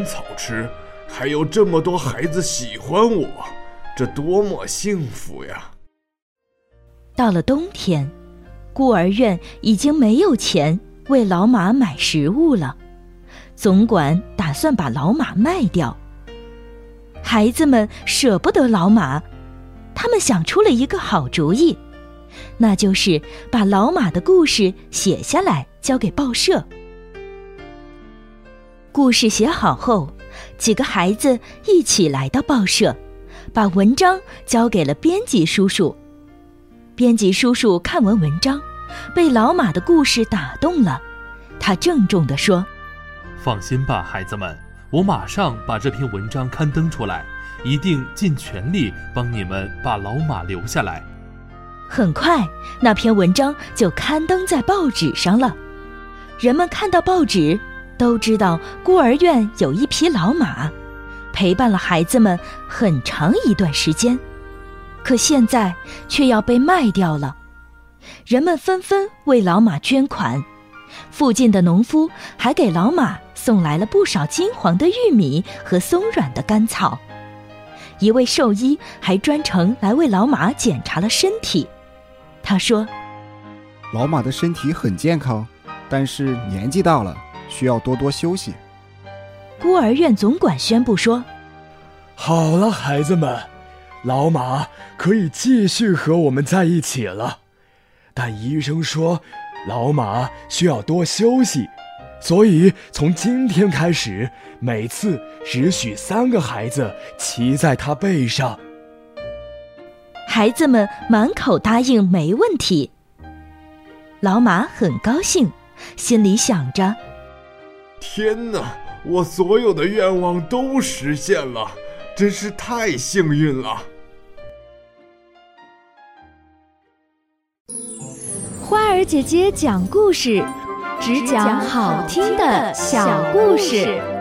草吃，还有这么多孩子喜欢我，这多么幸福呀！ 到了冬天，孤儿院已经没有钱为老马买食物了，总管打算把老马卖掉。孩子们舍不得老马，他们想出了一个好主意，那就是把老马的故事写下来交给报社。故事写好后，几个孩子一起来到报社，把文章交给了编辑叔叔。编辑叔叔看完文章，被老马的故事打动了，他郑重地说： 放心吧，孩子们，我马上把这篇文章刊登出来，一定尽全力帮你们把老马留下来。 很快，那篇文章就刊登在报纸上了。人们看到报纸，都知道孤儿院有一匹老马，陪伴了孩子们很长一段时间，可现在却要被卖掉了。人们纷纷为老马捐款，附近的农夫还给老马送来了不少金黄的玉米和松软的干草。一位兽医还专程来为老马检查了身体。他说： 老马的身体很健康，但是年纪大了，需要多多休息。 孤儿院总管宣布说： 好了，孩子们，老马可以继续和我们在一起了。但医生说，老马需要多休息，所以从今天开始，每次只许3个孩子骑在他背上。 孩子们满口答应没问题。老马很高兴，心里想着： 天哪，我所有的愿望都实现了，真是太幸运了。 花儿姐姐讲故事，只讲好听的小故事。